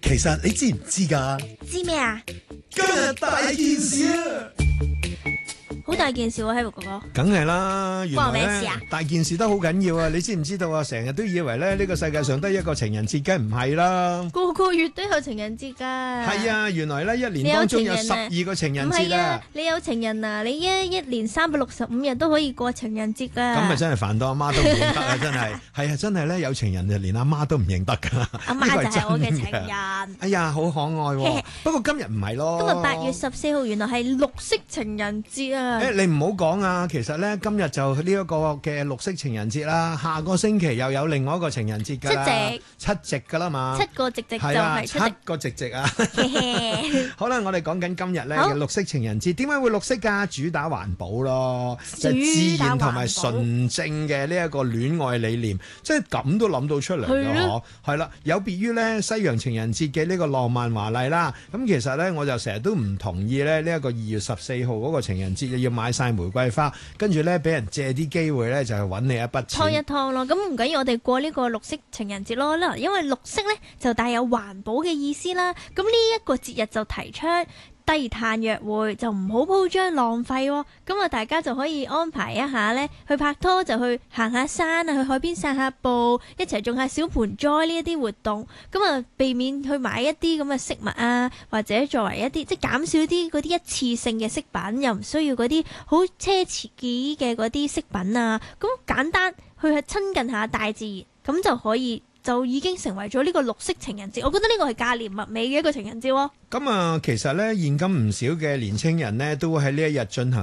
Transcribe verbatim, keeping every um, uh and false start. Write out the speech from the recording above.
其實你知唔知噶？ 知咩啊？ 今日大件事啊！ 好大件事喎，Harry哥哥。 梗係啦，原來關我咩事咧啊大件事都好緊要啊！你知唔知道啊？成日都以為咧呢個世界上得一個情人節，梗唔係啦。 個個月都有情人節㗎。 係啊，原來咧一年當中有十二個情人節啊唔係啊！！你有情人啊，你一一年三百六十五日都可以過情人節㗎。 咁咪真係煩到阿媽都唔認得啊！真係係啊，真係咧有情人就連阿媽都唔認得㗎。 阿媽就係我嘅情人。 哎呀，好可愛喎！不過今日唔係咯。 今日八月十四號，原來係綠色情人節啊！ 誒，你唔好講啊！其實咧，今日就呢一個嘅綠色情人節啦，下個星期又有另外一個情人節㗎啦， 七夕七夕㗎啦嘛， 七個夕夕就係啊， 係七夕。 七個夕夕啊！好啦，我哋講緊今日咧好嘅綠色情人節，點解會綠色㗎？主打環保咯，就係主打環保自然同埋純正嘅呢一個戀愛理念，即係咁都諗到出嚟係咯， 咯嗬？係啦，有別於咧西洋情人節嘅呢個浪漫華麗啦。咁其實咧，我就成日都唔同意咧呢一個二月十四號嗰個情人節要買晒玫瑰花，跟住咧俾人借啲機會咧就係揾你一筆錢。 劏一劏咯，咁唔緊要，我哋過呢個綠色情人節咯啦，因為綠色呢就帶有環保嘅意思啦。咁呢一個節日就提倡低碳約會，就唔好鋪張浪費喎。咁啊，大家就可以安排一下呢，去拍拖就去行下山啊，去海邊散下步，一齊種下小盆栽呢一啲活動。咁啊，避免去買一啲咁嘅飾物啊，或者作為一啲即係減少啲嗰啲一次性嘅飾品，又唔需要嗰啲好奢侈嘅嗰啲飾品啊。咁簡單去係親近下大自然，咁就可以就已經成為咗呢個綠色情人節。我覺得呢個係價廉物美嘅一個情人節喎。 咁啊，其實咧現今唔少嘅年青人呢，都會喺呢一日進行